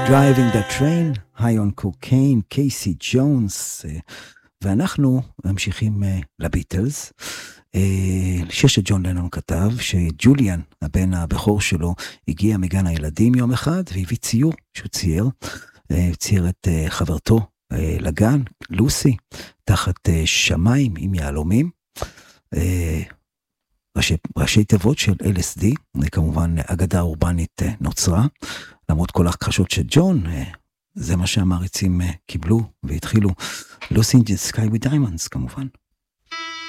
Driving the Train, High on Cocaine, קייסי ג'ונס, ואנחנו ממשיכים לביטלס, שיר שג'ון לנון כתב, שג'וליאן, הבן הבכור שלו, הגיע מגן הילדים יום אחד, והביא ציור שהוא צייר את חברתו לגן, לוסי, תחת שמיים עם יעלומים, ראשי תיבות של LSD, כמובן אגדה אורבנית נוצרה, למרות כל ההכחשות של ג'ון, זה מה שהמעריצים קיבלו והתחילו, Lucy in the Sky with Diamonds כמובן.